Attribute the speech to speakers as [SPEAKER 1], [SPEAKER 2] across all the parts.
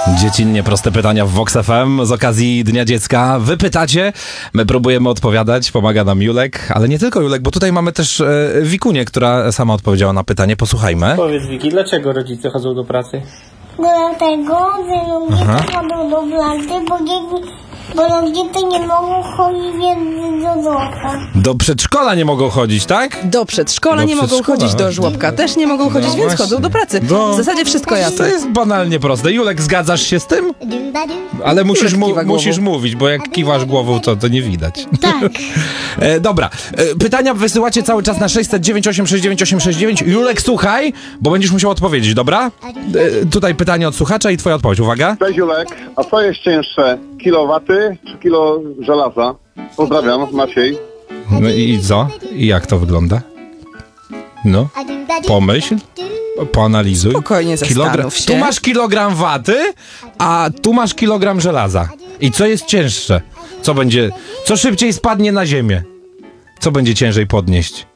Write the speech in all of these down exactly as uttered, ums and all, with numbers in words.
[SPEAKER 1] Dziecinnie proste pytania w Vox F M z okazji Dnia Dziecka. Wy pytacie, my próbujemy odpowiadać, pomaga nam Julek, ale nie tylko Julek, bo tutaj mamy też e, Wikunię, która sama odpowiedziała na pytanie. Posłuchajmy.
[SPEAKER 2] Powiedz, Wiki, dlaczego rodzice chodzą do pracy?
[SPEAKER 3] Dlatego, że ludzie chodzą do pracy, bo dzieci, bo rodzice nie mogą chodzić do żłobka.
[SPEAKER 1] Do przedszkola nie mogą chodzić, tak?
[SPEAKER 4] Do przedszkola
[SPEAKER 1] Do
[SPEAKER 4] nie mogą
[SPEAKER 1] przedszkola.
[SPEAKER 4] chodzić, do żłobka też nie mogą chodzić,
[SPEAKER 1] No
[SPEAKER 4] więc
[SPEAKER 1] właśnie.
[SPEAKER 4] chodzą do pracy.
[SPEAKER 1] Do-
[SPEAKER 4] W zasadzie wszystko
[SPEAKER 1] To
[SPEAKER 4] jasne.
[SPEAKER 1] jest banalnie proste. Julek, zgadzasz się z tym? Ale musisz, mu,
[SPEAKER 4] kiwa głową.
[SPEAKER 1] musisz mówić, bo jak kiwasz głową, to, to nie widać.
[SPEAKER 3] Tak.
[SPEAKER 1] E, dobra, e, pytania wysyłacie cały czas na sześć zero dziewięć osiem sześć dziewięć osiem sześć dziewięć. Julek, słuchaj, bo będziesz musiał odpowiedzieć, dobra? E, tutaj pytanie od słuchacza i twoja odpowiedź, uwaga.
[SPEAKER 5] Cześć Julek, a co jest cięższe? Kilowaty czy kilo żelaza? Pozdrawiam, Maciej.
[SPEAKER 1] No i co? I jak to wygląda? No, pomyśl, poanalizuj.
[SPEAKER 4] Spokojnie zastanów się.
[SPEAKER 1] Tu masz kilogram waty, a tu masz kilogram żelaza. I co jest cięższe? Co będzie, co szybciej spadnie na ziemię? Co będzie ciężej podnieść?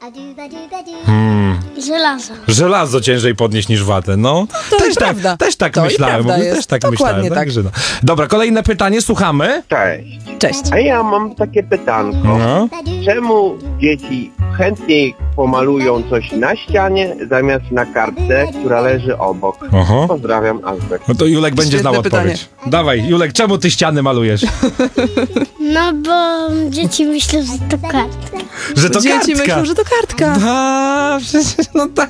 [SPEAKER 3] Żelazo.
[SPEAKER 1] Żelazo ciężej podnieść niż watę, no.
[SPEAKER 4] To
[SPEAKER 1] też,
[SPEAKER 4] i
[SPEAKER 1] tak,
[SPEAKER 4] prawda.
[SPEAKER 1] też tak
[SPEAKER 4] To i
[SPEAKER 1] myślałem,
[SPEAKER 4] prawda
[SPEAKER 1] mówię,
[SPEAKER 4] jest.
[SPEAKER 1] też tak
[SPEAKER 4] Dokładnie
[SPEAKER 1] myślałem.
[SPEAKER 4] tak.
[SPEAKER 1] Także no. Dobra, kolejne pytanie, słuchamy.
[SPEAKER 6] Cześć.
[SPEAKER 4] Cześć.
[SPEAKER 6] A ja mam takie pytanko.
[SPEAKER 1] No.
[SPEAKER 6] Czemu dzieci chętniej pomalują coś na ścianie zamiast na kartce, która leży obok?
[SPEAKER 1] Aha.
[SPEAKER 6] Pozdrawiam, Albert.
[SPEAKER 1] No to Julek będzie
[SPEAKER 4] Świetne
[SPEAKER 1] znał
[SPEAKER 4] pytanie.
[SPEAKER 1] odpowiedź. Dawaj, Julek, czemu ty ściany malujesz?
[SPEAKER 3] No bo dzieci myślą, że to kartka.
[SPEAKER 1] Że to
[SPEAKER 4] Dzieci
[SPEAKER 1] kartka.
[SPEAKER 4] myślą, że to kartka.
[SPEAKER 1] A, przecież, no tak.